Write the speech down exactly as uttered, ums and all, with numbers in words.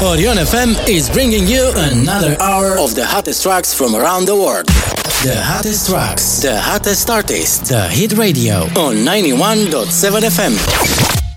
Orion F M is bringing you another hour of the hottest tracks from around the world. The hottest tracks, the hottest artists, the hit radio on ninety-one point seven F M.